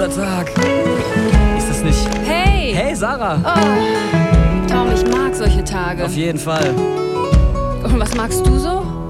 cooler Tag. Ist das nicht? Hey! Hey, Sarah! Oh, Tom, ich mag solche Tage. Auf jeden Fall. Und was magst du so?